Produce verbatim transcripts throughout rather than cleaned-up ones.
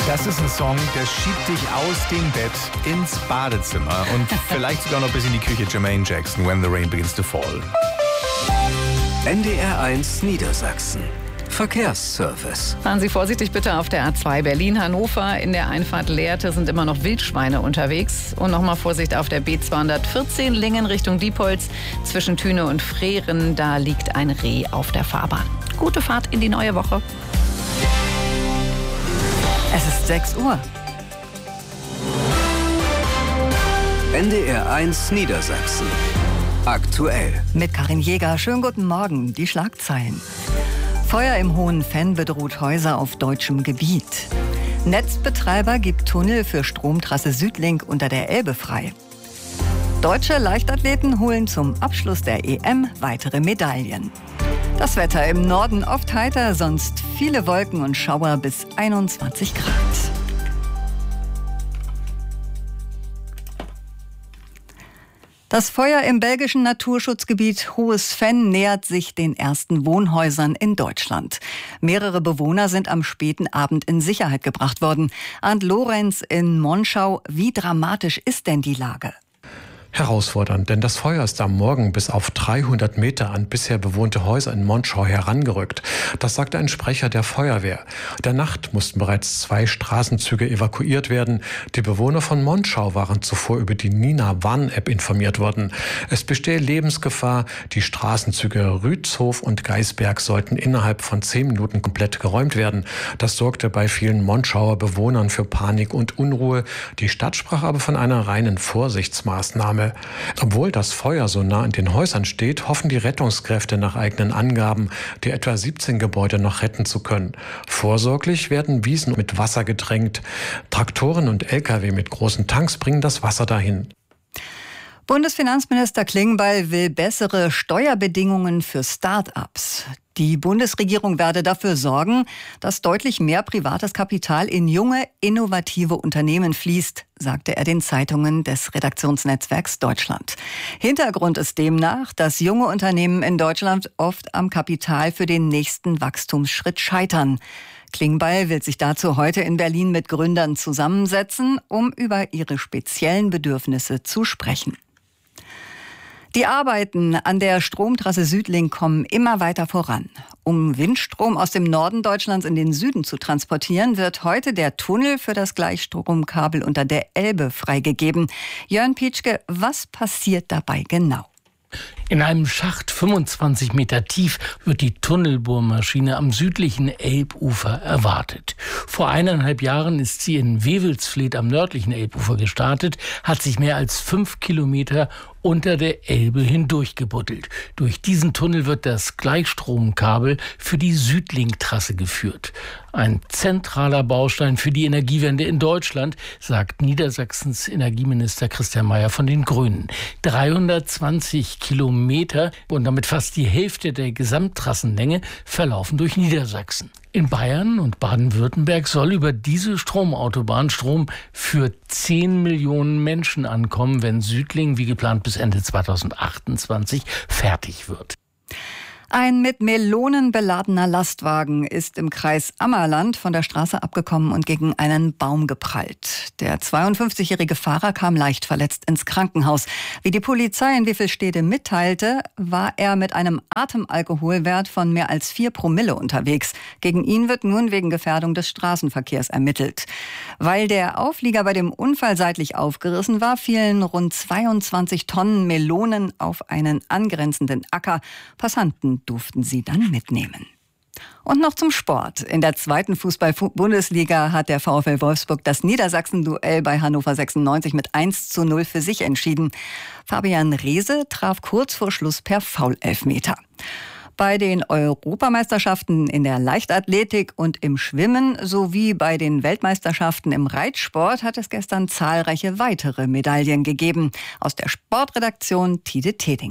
Das ist ein Song, der schiebt dich aus dem Bett ins Badezimmer und vielleicht sogar noch bis in die Küche. Jermaine Jackson, When the Rain Begins to Fall. N D R eins Niedersachsen. Verkehrsservice. Fahren Sie vorsichtig bitte auf der A zwei Berlin-Hannover. In der Einfahrt Lehrte sind immer noch Wildschweine unterwegs. Und nochmal Vorsicht auf der B zweihundertvierzehn Lingen Richtung Diepholz. Zwischen Thüne und Freren, da liegt ein Reh auf der Fahrbahn. Gute Fahrt in die neue Woche. Es ist sechs Uhr. N D R eins Niedersachsen. Aktuell. Mit Karin Jäger. Schönen guten Morgen. Die Schlagzeilen. Feuer im Hohen Venn bedroht Häuser auf deutschem Gebiet. Netzbetreiber gibt Tunnel für Stromtrasse Südlink unter der Elbe frei. Deutsche Leichtathleten holen zum Abschluss der E M weitere Medaillen. Das Wetter im Norden oft heiter, sonst viele Wolken und Schauer bis einundzwanzig Grad. Das Feuer im belgischen Naturschutzgebiet Hohes Venn nähert sich den ersten Wohnhäusern in Deutschland. Mehrere Bewohner sind am späten Abend in Sicherheit gebracht worden. Arndt Lorenz in Monschau, wie dramatisch ist denn die Lage? Herausfordernd, denn das Feuer ist am Morgen bis auf dreihundert Meter an bisher bewohnte Häuser in Monschau herangerückt. Das sagte ein Sprecher der Feuerwehr. In der Nacht mussten bereits zwei Straßenzüge evakuiert werden. Die Bewohner von Monschau waren zuvor über die Nina-Warn-App informiert worden. Es bestehe Lebensgefahr. Die Straßenzüge Rützhof und Geisberg sollten innerhalb von zehn Minuten komplett geräumt werden. Das sorgte bei vielen Monschauer Bewohnern für Panik und Unruhe. Die Stadt sprach aber von einer reinen Vorsichtsmaßnahme. Obwohl das Feuer so nah an den Häusern steht, hoffen die Rettungskräfte nach eigenen Angaben, die etwa siebzehn Gebäude noch retten zu können. Vorsorglich werden Wiesen mit Wasser gedrängt. Traktoren und L K W mit großen Tanks bringen das Wasser dahin. Bundesfinanzminister Klingbeil will bessere Steuerbedingungen für Start-ups. Die Bundesregierung werde dafür sorgen, dass deutlich mehr privates Kapital in junge, innovative Unternehmen fließt, sagte er den Zeitungen des Redaktionsnetzwerks Deutschland. Hintergrund ist demnach, dass junge Unternehmen in Deutschland oft am Kapital für den nächsten Wachstumsschritt scheitern. Klingbeil will sich dazu heute in Berlin mit Gründern zusammensetzen, um über ihre speziellen Bedürfnisse zu sprechen. Die Arbeiten an der Stromtrasse Südlink kommen immer weiter voran. Um Windstrom aus dem Norden Deutschlands in den Süden zu transportieren, wird heute der Tunnel für das Gleichstromkabel unter der Elbe freigegeben. Jörn Pietschke, was passiert dabei genau? In einem Schacht fünfundzwanzig Meter tief wird die Tunnelbohrmaschine am südlichen Elbufer erwartet. Vor eineinhalb Jahren ist sie in Wewelsfleth am nördlichen Elbufer gestartet, hat sich mehr als fünf Kilometer unter der Elbe hindurch gebuddelt. Durch diesen Tunnel wird das Gleichstromkabel für die Südlink-Trasse geführt. Ein zentraler Baustein für die Energiewende in Deutschland, sagt Niedersachsens Energieminister Christian Mayer von den Grünen. dreihundertzwanzig Kilometer und damit fast die Hälfte der Gesamttrassenlänge verlaufen durch Niedersachsen. In Bayern und Baden-Württemberg soll über diese Stromautobahn Strom für zehn Millionen Menschen ankommen, wenn Südlink wie geplant bis Ende zweitausendachtundzwanzig fertig wird. Ein mit Melonen beladener Lastwagen ist im Kreis Ammerland von der Straße abgekommen und gegen einen Baum geprallt. Der zweiundfünfzigjährige Fahrer kam leicht verletzt ins Krankenhaus. Wie die Polizei in Wiffelstede mitteilte, war er mit einem Atemalkoholwert von mehr als vier Promille unterwegs. Gegen ihn wird nun wegen Gefährdung des Straßenverkehrs ermittelt. Weil der Auflieger bei dem Unfall seitlich aufgerissen war, fielen rund zweiundzwanzig Tonnen Melonen auf einen angrenzenden Acker. Passanten durften sie dann mitnehmen. Und noch zum Sport. In der zweiten Fußball-Bundesliga hat der VfL Wolfsburg das Niedersachsen-Duell bei Hannover sechsundneunzig mit eins zu null für sich entschieden. Fabian Reese traf kurz vor Schluss per Foulelfmeter. Bei den Europameisterschaften in der Leichtathletik und im Schwimmen sowie bei den Weltmeisterschaften im Reitsport hat es gestern zahlreiche weitere Medaillen gegeben. Aus der Sportredaktion Tide Tedinger.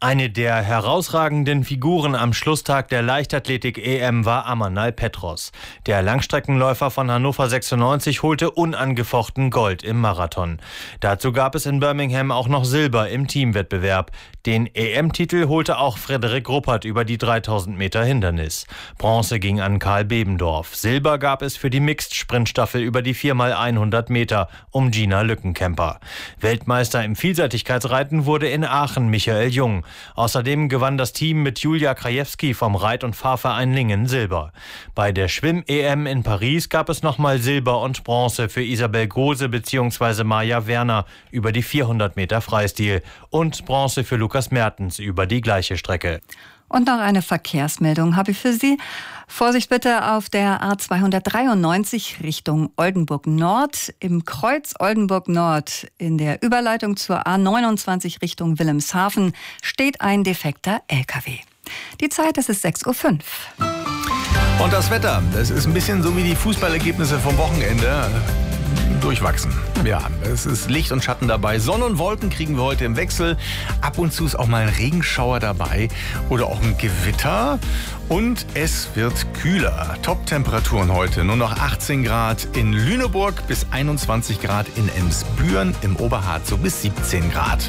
Eine der herausragenden Figuren am Schlusstag der Leichtathletik-E M war Amanal Petros. Der Langstreckenläufer von Hannover sechsundneunzig holte unangefochten Gold im Marathon. Dazu gab es in Birmingham auch noch Silber im Teamwettbewerb. Den E M-Titel holte auch Frederik Ruppert über die dreitausend Meter Hindernis. Bronze ging an Karl Bebendorf. Silber gab es für die Mixed-Sprintstaffel über die vier mal hundert Meter um Gina Lückenkämper. Weltmeister im Vielseitigkeitsreiten wurde in Aachen Michael Jung. Außerdem gewann das Team mit Julia Krajewski vom Reit- und Fahrverein Lingen Silber. Bei der Schwimm-E M in Paris gab es nochmal Silber und Bronze für Isabel Gose bzw. Maja Werner über die vierhundert Meter Freistil und Bronze für Lukas Mertens über die gleiche Strecke. Und noch eine Verkehrsmeldung habe ich für Sie. Vorsicht bitte auf der A zweihundertdreiundneunzig Richtung Oldenburg Nord. Im Kreuz Oldenburg Nord in der Überleitung zur A neunundzwanzig Richtung Wilhelmshaven steht ein defekter L K W. Die Zeit, es ist sechs Uhr fünf. Und das Wetter, das ist ein bisschen so wie die Fußballergebnisse vom Wochenende. Durchwachsen. Ja, es ist Licht und Schatten dabei. Sonne und Wolken kriegen wir heute im Wechsel. Ab und zu ist auch mal ein Regenschauer dabei oder auch ein Gewitter. Und es wird kühler. Top-Temperaturen heute. Nur noch achtzehn Grad in Lüneburg bis einundzwanzig Grad in Emsbüren. Im Oberharz so bis siebzehn Grad.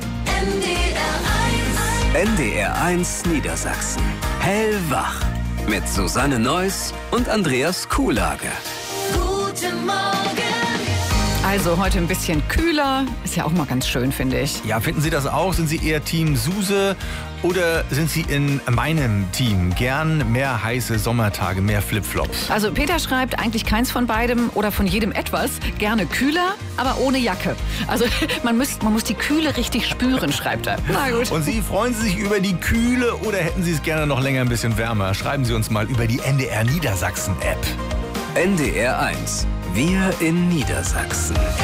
N D R eins Niedersachsen. Hellwach. Mit Susanne Neuss und Andreas Kuhlage. Guten Morgen. Also heute ein bisschen kühler. Ist ja auch mal ganz schön, finde ich. Ja, finden Sie das auch? Sind Sie eher Team Suse oder sind Sie in meinem Team? Gern mehr heiße Sommertage, mehr Flipflops. Also Peter schreibt eigentlich keins von beidem oder von jedem etwas. Gerne kühler, aber ohne Jacke. Also man muss, man muss die Kühle richtig spüren, schreibt er. Na gut. Und Sie, freuen Sie sich über die Kühle oder hätten Sie es gerne noch länger ein bisschen wärmer? Schreiben Sie uns mal über die N D R Niedersachsen App. N D R eins. Wir in Niedersachsen.